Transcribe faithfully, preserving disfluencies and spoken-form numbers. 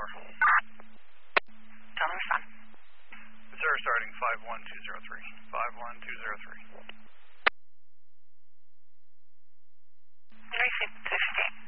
Tower. Tell them respond. Zero starting five one two zero three. five one two zero three. three six sixteen.